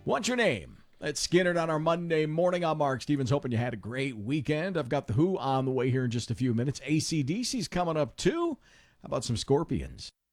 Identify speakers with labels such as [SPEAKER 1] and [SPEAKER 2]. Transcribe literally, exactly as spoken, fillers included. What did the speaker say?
[SPEAKER 1] What's your name? It's Skinner on our Monday morning. I'm Mark Stevens. Hoping you had a great weekend. I've got The Who on the way here in just a few minutes. A C D C's coming up too. How about some Scorpions?